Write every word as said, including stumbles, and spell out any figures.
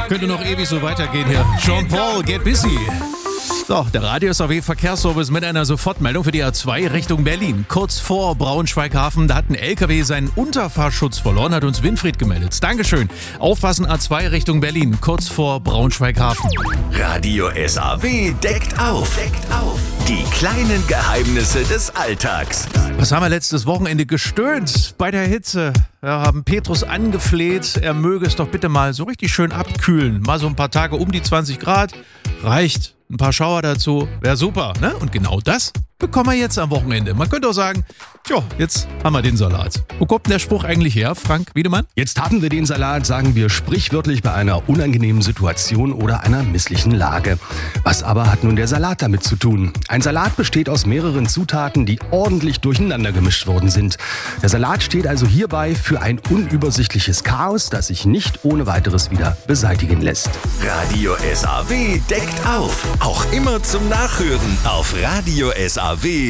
Könnte noch ewig so weitergehen hier. Sean Paul, get busy. So, der Radio S A W Verkehrsservice mit einer Sofortmeldung für die A zwei Richtung Berlin. Kurz vor Braunschweig-Hafen, da hat ein L K W seinen Unterfahrschutz verloren, hat uns Winfried gemeldet. Dankeschön. Aufpassen, A zwei Richtung Berlin, kurz vor Braunschweig-Hafen. Radio S A W deckt auf. Deckt auf. Die kleinen Geheimnisse des Alltags. Was haben wir letztes Wochenende gestöhnt bei der Hitze? Wir haben Petrus angefleht, er möge es doch bitte mal so richtig schön abkühlen. Mal so ein paar Tage um die zwanzig Grad, reicht. Ein paar Schauer dazu, wäre super, ne? Und genau das bekommen wir jetzt am Wochenende. Man könnte auch sagen, tja, jetzt haben wir den Salat. Wo kommt denn der Spruch eigentlich her, Frank Wiedemann? Jetzt haben wir den Salat, sagen wir sprichwörtlich bei einer unangenehmen Situation oder einer misslichen Lage. Was aber hat nun der Salat damit zu tun? Ein Salat besteht aus mehreren Zutaten, die ordentlich durcheinander gemischt worden sind. Der Salat steht also hierbei für ein unübersichtliches Chaos, das sich nicht ohne weiteres wieder beseitigen lässt. Radio S A W deckt auf. Auch immer zum Nachhören auf Radio S A W.